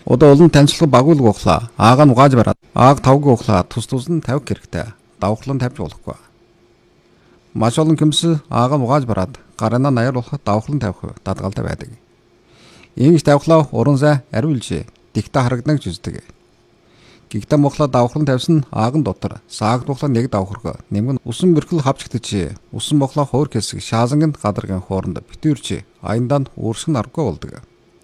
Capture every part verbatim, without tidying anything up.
Одоо олон танилцлага багуулга ухлаа. Аага нь угааж бараад ааг тавг ухлаа тус тус нь тавих хэрэгтэй. Давхлан тавьж болохгүй. Маш олон хүмүүс аага нь угааж бараад гараа наяар болох давхлан тавих дадгалтай байдаг. Ингэж тавхлаа уран зай ариулж дигтэ харагдан гэж үздэг. Гигтэ мохлоо давхлан тавьсан ааган дотор саагд мохлоо нэг давхарга нэмгэн усан бэрхэл хавчгдчих. Усан мохлоо хуур хэсэг шаазанганд гадаргын хооронд битүүрч аяндаа өөрсгөн аргагүй болдог.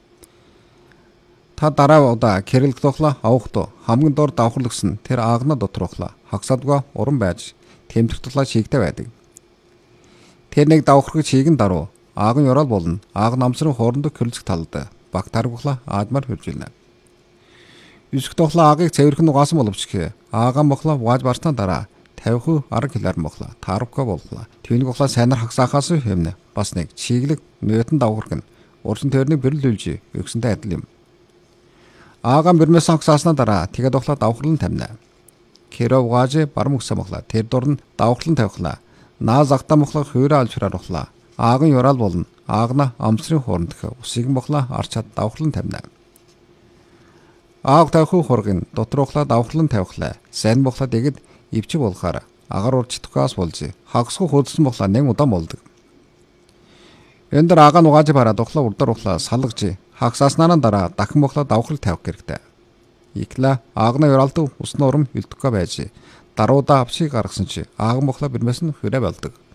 Та дараа удаа кэрэлт тухла авахто хамгийн дор давхарлагсан тэр аагна дотор ухла хагсадгаа уран байж тэмдэгт тулаа шигтэй байдаг. Тэр нэг давхаргыг шигэн даруу аагн ёрол болно. Ааг намсрын хоорондоо кэрлцэх талд баг таргухла аадмар хөржилнэ. Юсх тухла аагийг цэвэрхэн угаасан боловч аагаан мохлоо угааж барсны дараа тавих арга хэлээр мохлоо таарвка боллоо. Түүнийг ухлаа сайнар хагсаахаас хэмнэ. Бас нэг чиглэг нөтөн давхарг нь урсан төрнийг бэрлүүлж өгсөнтэй адил юм. Аагаан бэрмээс хагсааснаа дараа тэгээд ухлаа давхарлан тамина. Кэро угааж барм өгсөн мохлоо тэр дурн давхарлан тавихлаа. Наа загтаа мохлоо хуураа алчраар ухлаа. Ааган ёрал болно. Аагна амсрын хооронд усыг мохлоо арчаад давхарлан тамина. Ааг тавих хургын дотор ухлаа давхарлан тавихлаа. Сайн мохлоо дэгэд ивч болохаар агаар урчдахаас болж хагсгүй хөөдсөн мохлоо нэг удаан болдог. Энд дэр аагаан угааж бараад ухлаа урдаар ухлаа салгаж хагсааснаа дараа дахин мохлоо давхрал тавих хэрэгтэй. Икла аагна ёралд усны урам үлдэхгүй байж даруудаа авшиг гаргасан чи ааган мохлоо бэрмээс нь хүрээ болдог.